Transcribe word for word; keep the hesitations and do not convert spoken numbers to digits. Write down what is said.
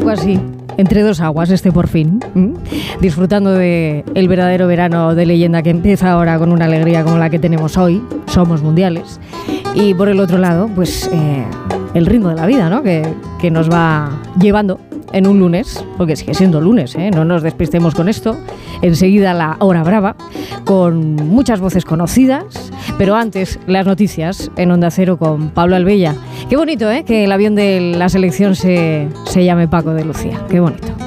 poco así, entre dos aguas este por fin, ¿m? disfrutando de el verdadero verano de leyenda que empieza ahora con una alegría como la que tenemos hoy, somos mundiales, y por el otro lado, pues eh, el ritmo de la vida, ¿no? que, que nos va llevando en un lunes, porque sigue siendo lunes, ¿eh? No nos despistemos con esto. Enseguida la hora brava, con muchas voces conocidas, pero antes las noticias en Onda Cero con Pablo Albella. Qué bonito, ¿eh? Que el avión de la selección se, se llame Paco de Lucía. Qué bonito.